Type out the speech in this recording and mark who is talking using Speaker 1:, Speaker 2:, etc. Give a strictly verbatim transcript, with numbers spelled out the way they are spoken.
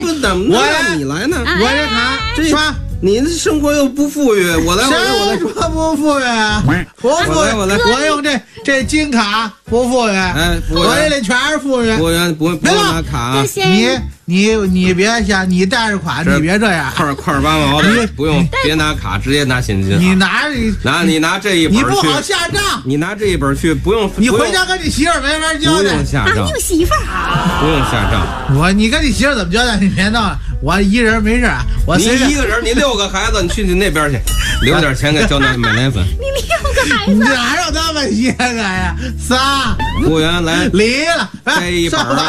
Speaker 1: 不怎么能让你来呢？
Speaker 2: 我这卡
Speaker 1: 这
Speaker 2: 刷。
Speaker 1: 你的生活又不富裕，我来，我来，我来，
Speaker 2: 说不富裕，不富裕，
Speaker 1: 我来，
Speaker 2: 我用这这金卡不富裕，
Speaker 1: 哎，
Speaker 2: 我这里全是富裕。
Speaker 1: 服务员不不用拿卡，
Speaker 2: 你你你别想，你带着款，你别这样，
Speaker 1: 块块八毛的，不用，别拿卡，直接拿现金。
Speaker 2: 你拿你
Speaker 1: 拿你拿这一本去，
Speaker 2: 你不好下账，
Speaker 1: 你拿这一本去，不用，
Speaker 2: 你回家跟你媳妇没法交代，
Speaker 1: 不用下账，
Speaker 3: 你有媳妇儿，
Speaker 1: 不用下账。
Speaker 2: 我你跟你媳妇怎么交代？你别闹了。我一人没事啊，我
Speaker 1: 你一个人，你六个孩子，你去你那边去，留点钱给交奶买奶粉。
Speaker 3: 你六个孩子，
Speaker 2: 哪有那么些个呀？仨。
Speaker 1: 服务员来，
Speaker 2: 离了，
Speaker 1: 这一本。